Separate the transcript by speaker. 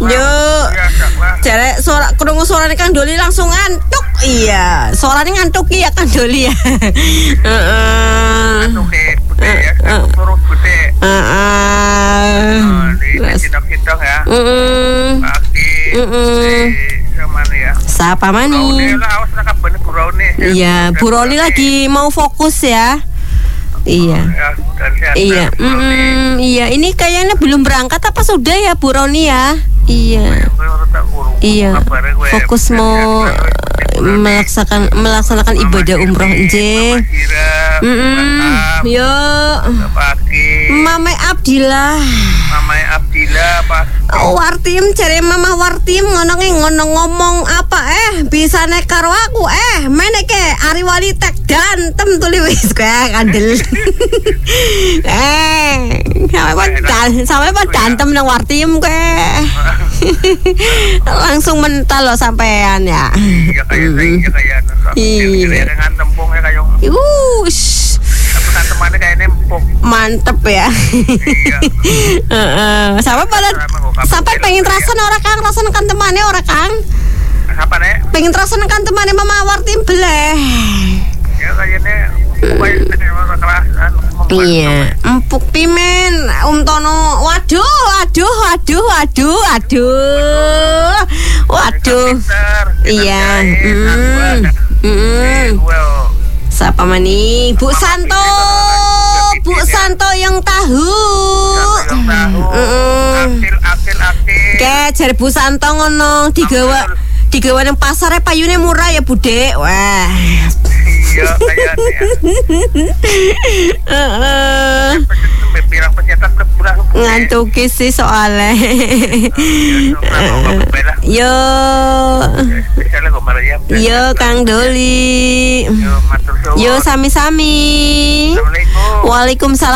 Speaker 1: Yuk. Jare suara krungu suarane Kang Doli langsung ngantuk. Iya, suarane ngantuk ya Kang Doli ya. Heeh.
Speaker 2: Ngantuk ya. Turun gede. Dicidok-cidok ya. Pagi. Mana ya?
Speaker 1: Siapa mani? Iya, Bu Roni lagi mau fokus ya. Iya. Iya. Iya, ini kayaknya belum berangkat apa sudah ya Bu Roni ya? Iya. Iya. Fokus mau melaksanakan ibadah umroh nje. Yo. Mama Abdillah.
Speaker 2: Pak.
Speaker 1: Wartim cari Mama Wartim ngono ngomong apa bisa nek karo aku meneke Ari Wali tek dantem tuli wis kowe kandel. Sampai dantem nang Wartim kowe. Langsung mental lo sampean ya.
Speaker 2: Iya kayak iya. Dengan tempungnya kayak. Temannya kayak nempuk.
Speaker 1: Mantep ya. Iya. Sampai pengen rasain orang Kang, rasain kan temannya orang Kang.
Speaker 2: Apa nih?
Speaker 1: Pengen rasain kan temannya Mama Wartim beleh.
Speaker 2: Ya kayaknya
Speaker 1: iya, empuk pimen, Tono. Waduh. Iya. Siapa mani? Bu Santo yang tahu. Ke jare Bu Santo ngono digawa nang pasare payune murah ya Bude. Wah.
Speaker 2: Iya kayaknya.
Speaker 1: Ngantuki sih soalnya. Yo. Yo Kang Doli. Yo sami-sami. Waalaikumsalam.